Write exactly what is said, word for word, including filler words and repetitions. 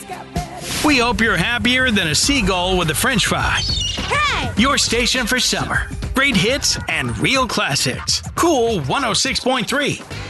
We hope you're happier than a seagull with a french fry. Hey! Your station for summer. Great hits and real classics. Cool one oh six point three.